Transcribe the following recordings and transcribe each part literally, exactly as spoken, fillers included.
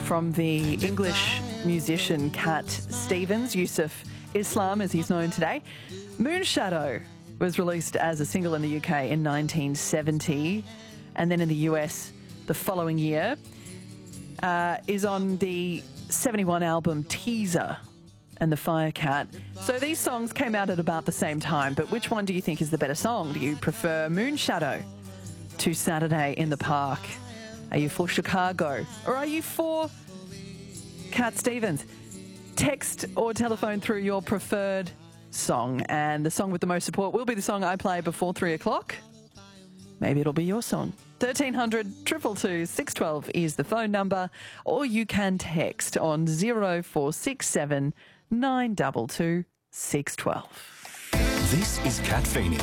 from the English musician Cat Stevens, Yusuf Islam as he's known today. Moonshadow was released as a single in the U K in nineteen seventy, and then in the U S the following year. Uh, is on the seventy-one album Teaser and the Firecat. So these songs came out at about the same time, but which one do you think is the better song? Do you prefer Moonshadow to Saturday in the Park? Are you for Chicago? Or are you for Cat Stevens? Text or telephone through your preferred song, and the song with the most support will be the song I play before three o'clock. Maybe it'll be your song. thirteen hundred, two two two, six one two is the phone number, or you can text on zero four six seven, nine two two, six one two. This is Cat Feeney.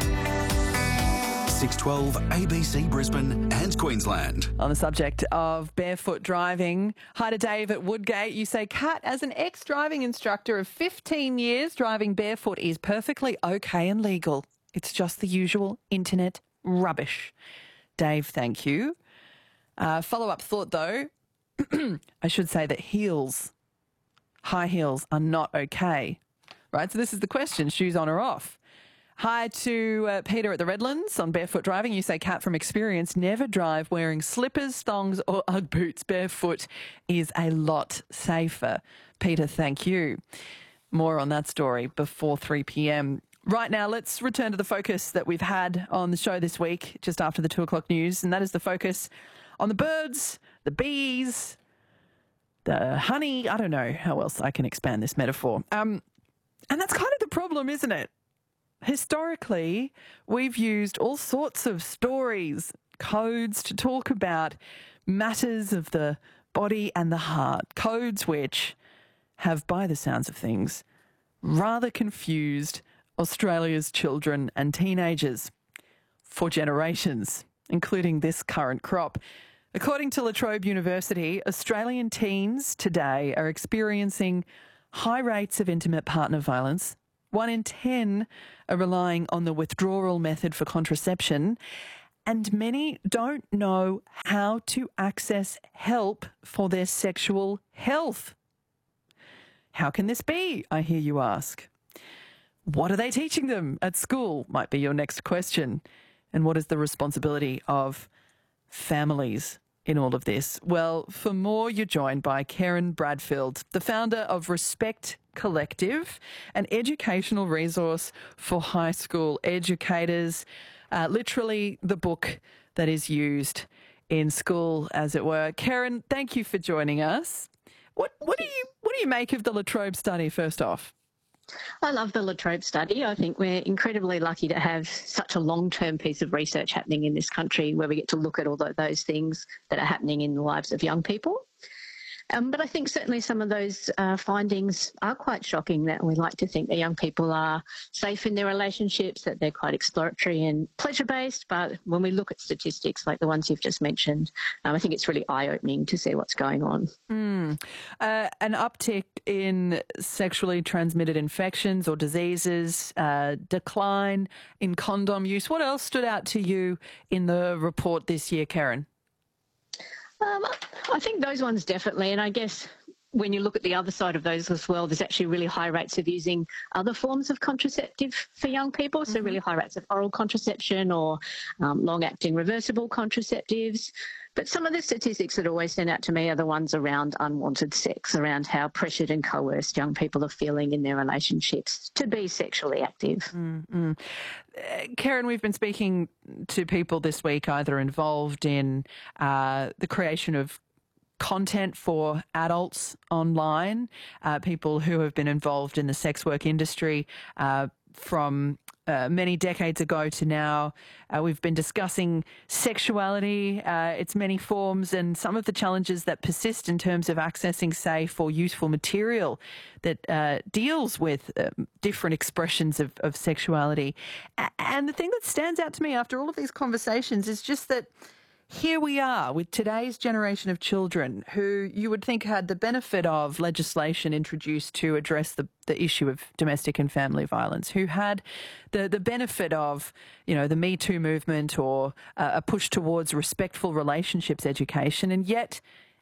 six twelve A B C Brisbane and Queensland. On the subject of barefoot driving, hi to Dave at Woodgate. You say, Kat, as an ex-driving instructor of fifteen years, driving barefoot is perfectly okay and legal. It's just the usual internet rubbish. Dave, thank you. Uh, follow-up thought, though. I should say that heels, high heels, are not okay. Right, so this is the question, shoes on or off? Hi to uh, Peter at the Redlands on barefoot driving. You say, Kat, from experience, never drive wearing slippers, thongs or Ugg boots. Barefoot is a lot safer. Peter, thank you. More on that story before three p.m. Right now, let's return to the focus that we've had on the show this week, just after the two o'clock news, and that is the focus on the birds, the bees, the honey. I don't know how else I can expand this metaphor. Um, and that's kind of the problem, isn't it? Historically, we've used all sorts of stories, codes to talk about matters of the body and the heart, codes which have, by the sounds of things, rather confused Australia's children and teenagers for generations, including this current crop. According to La Trobe University, Australian teens today are experiencing high rates of intimate partner violence. One in ten are relying on the withdrawal method for contraception, and many don't know how to access help for their sexual health. How can this be, I hear you ask? What are they teaching them at school, might be your next question. And what is the responsibility of families in all of this? Well, for more, you're joined by Karen Bradfield, the founder of Respect Collective, an educational resource for high school educators, uh, literally the book that is used in school, as it were. Karen, thank you for joining us. What, what do you what do you make of the La Trobe study, first off? I love the La Trobe study. I think we're incredibly lucky to have such a long-term piece of research happening in this country where we get to look at all those things that are happening in the lives of young people. Um, but I think certainly some of those uh, findings are quite shocking, that we like to think that young people are safe in their relationships, that they're quite exploratory and pleasure-based. But when we look at statistics like the ones you've just mentioned, um, I think it's really eye-opening to see what's going on. Mm. Uh, an uptick in sexually transmitted infections or diseases, uh, decline in condom use. What else stood out to you in the report this year, Karen? Um, I think those ones definitely, and I guess when you look at the other side of those as well, there's actually really high rates of using other forms of contraceptive for young people, so mm-hmm. really high rates of oral contraception or um, long-acting reversible contraceptives. But some of the statistics that always stand out to me are the ones around unwanted sex, around how pressured and coerced young people are feeling in their relationships to be sexually active. Mm-hmm. Uh, Karen, we've been speaking to people this week either involved in uh, the creation of content for adults online, uh, people who have been involved in the sex work industry uh, from Uh, many decades ago to now. Uh, we've been discussing sexuality, uh, its many forms, and some of the challenges that persist in terms of accessing safe or useful material that uh, deals with uh, different expressions of, of sexuality. A- and the thing that stands out to me after all of these conversations is just that here we are with today's generation of children who you would think had the benefit of legislation introduced to address the, the issue of domestic and family violence, who had the, the benefit of, you know, the Me Too movement or uh, a push towards respectful relationships education, and yet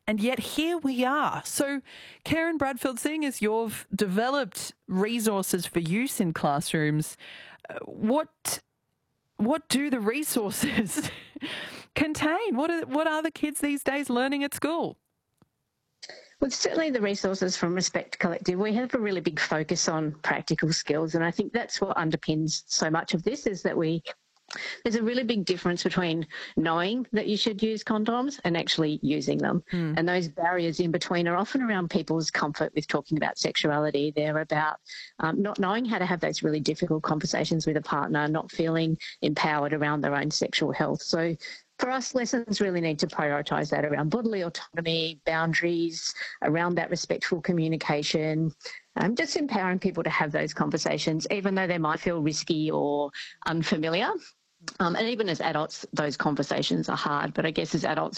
And yet here we are. So, Karen Bradfield, seeing as you've developed resources for use in classrooms, uh, what what do the resources contain? What are, what are the kids these days learning at school? Well, certainly the resources from Respect Collective, we have a really big focus on practical skills, and I think that's what underpins so much of this, is that we there's a really big difference between knowing that you should use condoms and actually using them. Mm. And those barriers in between are often around people's comfort with talking about sexuality. They're about um, not knowing how to have those really difficult conversations with a partner, not feeling empowered around their own sexual health. So for us, lessons really need to prioritise that around bodily autonomy, boundaries, around that respectful communication, um, just empowering people to have those conversations, even though they might feel risky or unfamiliar. Um, and even as adults, those conversations are hard. But I guess as adults,